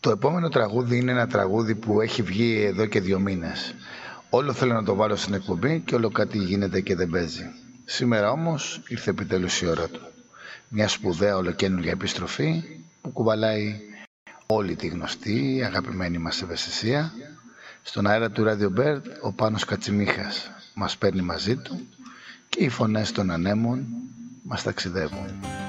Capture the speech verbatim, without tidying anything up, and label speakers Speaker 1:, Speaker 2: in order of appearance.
Speaker 1: Το επόμενο τραγούδι είναι ένα τραγούδι που έχει βγει εδώ και δύο μήνες. Όλο θέλω να το βάλω στην εκπομπή και όλο κάτι γίνεται και δεν παίζει. Σήμερα όμως ήρθε επιτέλους η ώρα του. Μια σπουδαία ολοκαίνουργια επιστροφή που κουβαλάει όλη τη γνωστή, αγαπημένη μας ευαισθησία. Στον αέρα του Radio Bird ο Πάνος Κατσιμίχας μας παίρνει μαζί του και οι φωνές των ανέμων μας ταξιδεύουν.